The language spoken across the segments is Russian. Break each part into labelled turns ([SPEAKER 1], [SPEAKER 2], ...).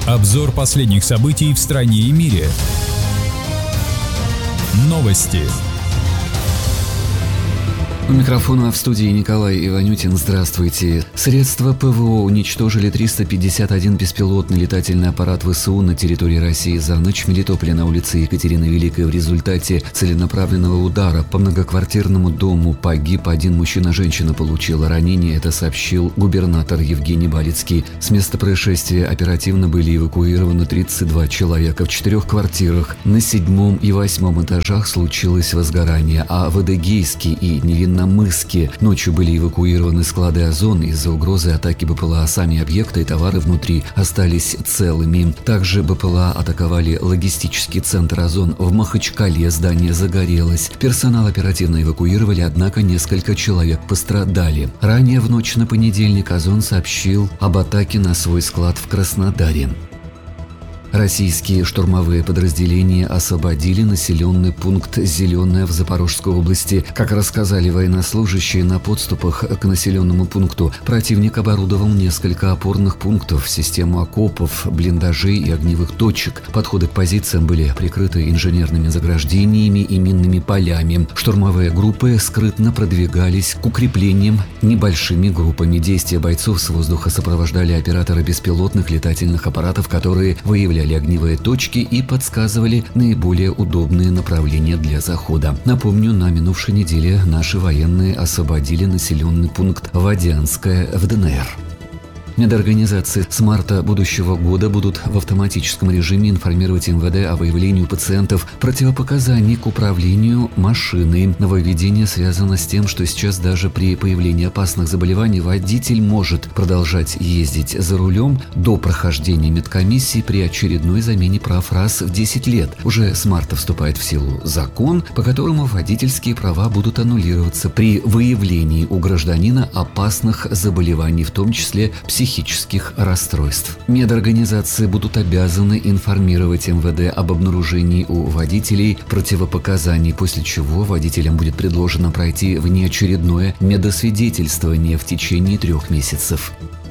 [SPEAKER 1] Обзор последних событий в стране и мире. Новости.
[SPEAKER 2] У микрофона в студии Николай Иванютин. Здравствуйте. Средства ПВО уничтожили 351 беспилотный летательный аппарат ВСУ на территории России за ночь в Мелитополе на улице Екатерины Великой. В результате целенаправленного удара по многоквартирному дому погиб один мужчина, женщина получила ранение. Это сообщил губернатор Евгений Балицкий. С места происшествия оперативно были эвакуированы 32 человека. В 4 квартирах на 7 и 8 этажах случилось возгорание, а в Адыгейске и Невинномысске ночью были эвакуированы склады «Озон» из-за угрозы атаки БПЛА. Сами объекты и товары внутри остались целыми. Также БПЛА атаковали логистический центр «Озон» в Махачкале. Здание загорелось. Персонал оперативно эвакуировали, однако несколько человек пострадали. Ранее в ночь на понедельник «Озон» сообщил об атаке на свой склад в Краснодаре. Российские штурмовые подразделения освободили населенный пункт Зеленое в Запорожской области. Как рассказали военнослужащие, на подступах к населенному пункту противник оборудовал несколько опорных пунктов, систему окопов, блиндажей и огневых точек. Подходы к позициям были прикрыты инженерными заграждениями и минными полями. Штурмовые группы скрытно продвигались к укреплениям небольшими группами. Действия бойцов с воздуха сопровождали операторы беспилотных летательных аппаратов, которые выявляли огневые точки и подсказывали наиболее удобные направления для захода. Напомню, на минувшей неделе наши военные освободили населенный пункт Водянское в ДНР. Медорганизации с марта будущего года будут в автоматическом режиме информировать МВД о выявлении у пациентов противопоказаний к управлению машиной. Нововведение связано с тем, что сейчас даже при появлении опасных заболеваний водитель может продолжать ездить за рулем до прохождения медкомиссии при очередной замене прав раз в 10 лет. Уже с марта вступает в силу закон, по которому водительские права будут аннулироваться при выявлении у гражданина опасных заболеваний, в том числе психических расстройств. Медорганизации будут обязаны информировать МВД об обнаружении у водителей противопоказаний, после чего водителям будет предложено пройти внеочередное медосвидетельствование в течение 3 месяцев.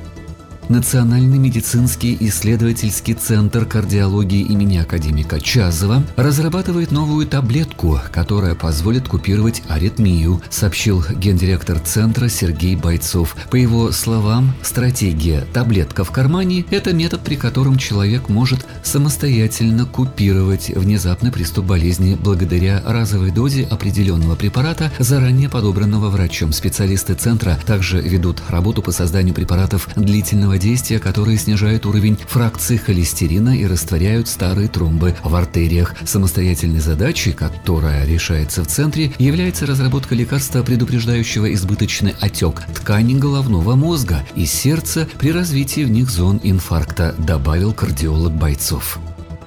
[SPEAKER 2] Национальный медицинский исследовательский центр кардиологии имени академика Чазова разрабатывает новую таблетку, которая позволит купировать аритмию, сообщил гендиректор центра Сергей Бойцов. По его словам, стратегия «таблетка в кармане» – это метод, при котором человек может самостоятельно купировать внезапный приступ болезни благодаря разовой дозе определенного препарата, заранее подобранного врачом. Специалисты центра также ведут работу по созданию препаратов длительного действия, которые снижают уровень фракции холестерина и растворяют старые тромбы в артериях. Самостоятельной задачей, которая решается в центре, является разработка лекарства, предупреждающего избыточный отек тканей головного мозга и сердца при развитии в них зон инфаркта, добавил кардиолог Бойцов.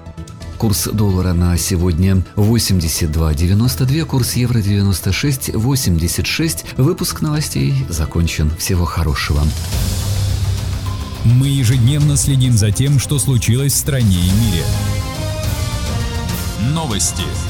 [SPEAKER 2] Курс доллара на сегодня 82.92, курс евро 96.86. Выпуск новостей закончен. Всего хорошего.
[SPEAKER 1] Мы ежедневно следим за тем, что случилось в стране и мире. Новости.